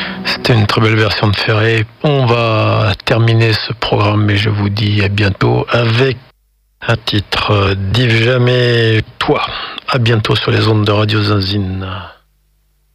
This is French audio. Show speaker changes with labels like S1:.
S1: C'était une très belle version de Ferré. On va terminer ce programme et je vous dis à bientôt avec un titre d'Yves Jamais, Toi. À bientôt sur les ondes de Radio Zinzine.